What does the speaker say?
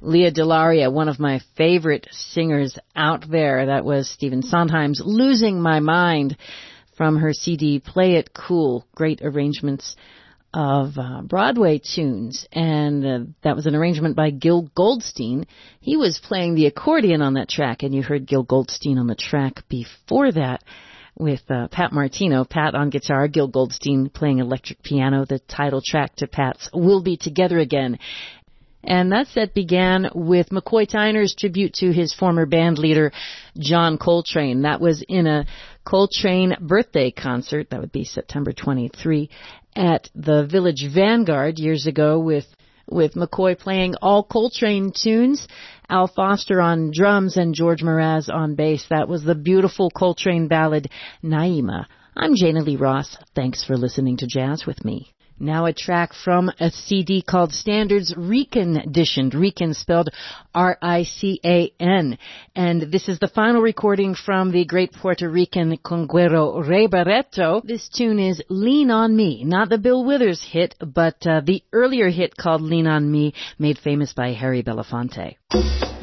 Lea Delaria, one of my favorite singers out there. That was Stephen Sondheim's Losing My Mind from her CD Play It Cool. Great arrangements of Broadway tunes. And that was an arrangement by Gil Goldstein. He was playing the accordion on that track, and you heard Gil Goldstein on the track before that with Pat Martino. Pat on guitar, Gil Goldstein playing electric piano, the title track to Pat's We'll Be Together Again. And that set began with McCoy Tyner's tribute to his former band leader, John Coltrane. That was in a Coltrane birthday concert, that would be September 23, at the Village Vanguard years ago with McCoy playing all Coltrane tunes, Al Foster on drums and George Mraz on bass. That was the beautiful Coltrane ballad, Naima. I'm Jana Lee Ross. Thanks for listening to Jazz with me. Now a track from a CD called Standards Reconditioned. Recon spelled R-I-C-A-N. And this is the final recording from the great Puerto Rican conguero Ray Barretto. This tune is Lean on Me. Not the Bill Withers hit, but the earlier hit called Lean on Me, made famous by Harry Belafonte.